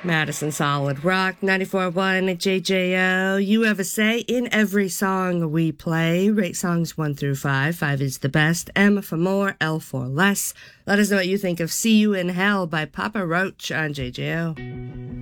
Madison Solid Rock 94.1 at JJO. You have a say in every song we play. Rate songs 1 through 5. 5 is the best. M for more, L for less. Let us know what you think of See You in Hell by Papa Roach on JJO.